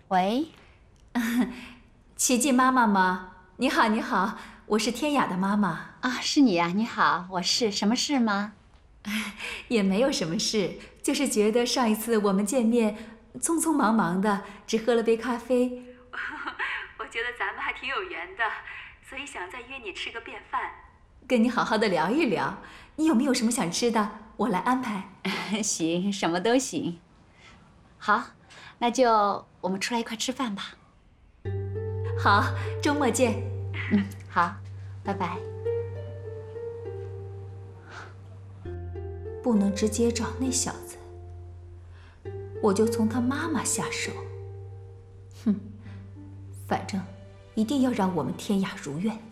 喂， 奇迹妈妈吗？你好，你好，我是天雅的妈妈。 啊，是你呀，你好，我是，什么事吗？ 也没有什么事，就是觉得上一次我们见面匆匆忙忙的，只喝了杯咖啡。我觉得咱们还挺有缘的，所以想再约你吃个便饭，跟你好好的聊一聊。你有没有什么想吃的？我来安排。 行，什么都行。好，那就我们出来一块吃饭吧。 好，周末见。 好，拜拜。 不能直接找那小子，我就从他妈妈下手。哼，反正一定要让我们天雅如愿。